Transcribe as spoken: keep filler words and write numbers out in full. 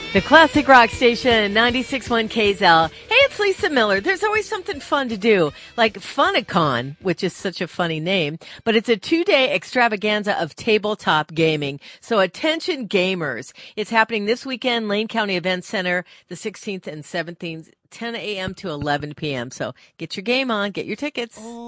The classic rock station, ninety-six point one K Z L. Hey, it's Lisa Miller. There's always something fun to do, like Funicon, which is such a funny name, but it's a two-day extravaganza of tabletop gaming. So attention gamers. It's happening this weekend, Lane County Event Center, the sixteenth and seventeenth, ten a.m. to eleven p.m. So get your game on, get your tickets.